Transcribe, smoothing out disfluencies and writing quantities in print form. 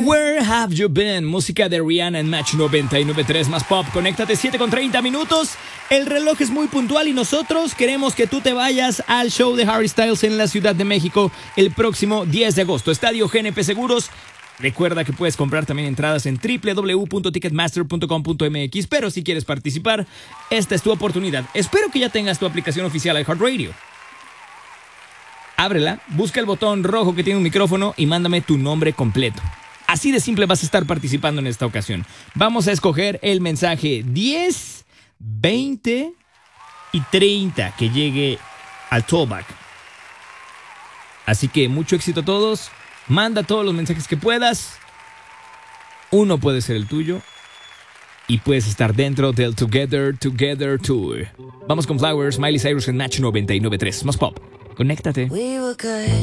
Where Have You Been? Música de Rihanna en Match 99.3 más pop. Conéctate 7:30. El reloj es muy puntual y nosotros queremos que tú te vayas al show de Harry Styles en la Ciudad de México el próximo 10 de agosto. Estadio GNP Seguros. Recuerda que puedes comprar también entradas en www.ticketmaster.com.mx, pero si quieres participar, esta es tu oportunidad. Espero que ya tengas tu aplicación oficial iHeartRadio. Ábrela, busca el botón rojo que tiene un micrófono y mándame tu nombre completo. Así de simple vas a estar participando en esta ocasión. Vamos a escoger el mensaje 10, 20 y 30 que llegue al Tollback. Así que mucho éxito a todos. Manda todos los mensajes que puedas. Uno puede ser el tuyo. Y puedes estar dentro del Together Tour. Vamos con Flowers, Miley Cyrus en Match 99.3. Más pop. Conéctate.